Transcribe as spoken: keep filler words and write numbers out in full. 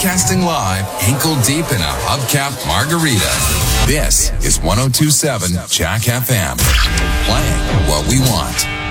Broadcasting live, ankle deep in a hubcap margarita. This is one oh two point seven Jack F M. Playing what we want.